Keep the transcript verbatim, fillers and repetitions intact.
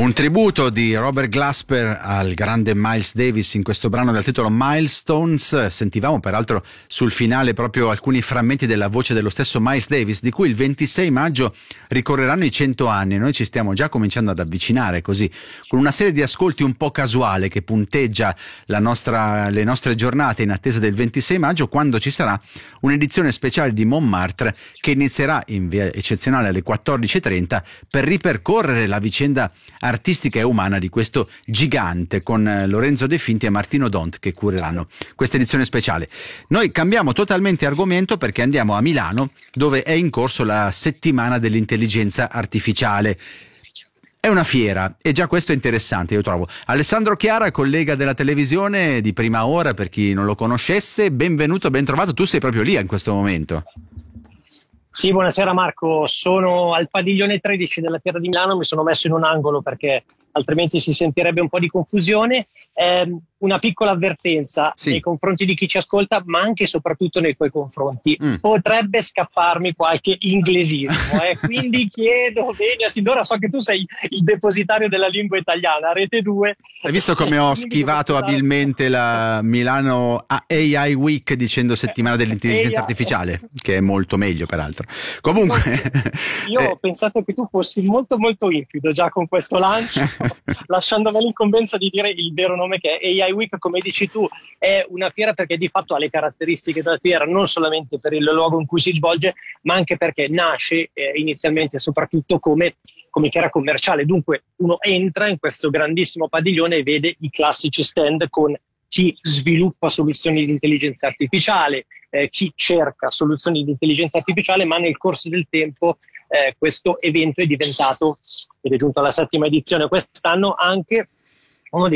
Un tributo di Robert Glasper al grande Miles Davis in questo brano dal titolo Milestones. Sentivamo peraltro sul finale proprio alcuni frammenti della voce dello stesso Miles Davis, di cui il ventisei maggio ricorreranno i cento anni. Noi ci stiamo già cominciando ad avvicinare così, con una serie di ascolti un po' casuale che punteggia la nostra, le nostre giornate in attesa del ventisei maggio, quando ci sarà un'edizione speciale di Montmartre che inizierà in via eccezionale alle quattordici e trenta per ripercorrere la vicenda artistica e umana di questo gigante, con Lorenzo De Finti e Martino Dont che cureranno questa edizione speciale. Noi cambiamo totalmente argomento perché andiamo a Milano, dove è in corso la settimana dell'intelligenza artificiale. È una fiera e già questo è interessante, io trovo. Alessandro Chiara, collega della televisione di Prima Ora, per chi non lo conoscesse, benvenuto, ben trovato. Tu sei proprio lì in questo momento. Sì, buonasera Marco, sono al padiglione tredici della Fiera di Milano, mi sono messo in un angolo perché altrimenti si sentirebbe un po' di confusione. Eh, una piccola avvertenza sì. nei confronti di chi ci ascolta, ma anche e soprattutto nei tuoi confronti. Mm. Potrebbe scapparmi qualche inglesismo, eh? Quindi chiedo, Venia Sindora, so che tu sei il depositario della lingua italiana, Rete due. Hai visto come ho schivato abilmente la Milano A I Week dicendo settimana dell'intelligenza artificiale, che è molto meglio peraltro. Comunque io ho pensato che tu fossi molto molto infido già con questo lancio, lasciando me l'incombenza di dire il vero nome, che è A I Week. Come dici tu, è una fiera perché di fatto ha le caratteristiche della fiera, non solamente per il luogo in cui si svolge, ma anche perché nasce eh, inizialmente soprattutto come, come fiera commerciale. Dunque uno entra in questo grandissimo padiglione e vede i classici stand con chi sviluppa soluzioni di intelligenza artificiale, eh, chi cerca soluzioni di intelligenza artificiale, ma nel corso del tempo eh, questo evento è diventato, ed è giunto alla settima edizione quest'anno, anche uno dei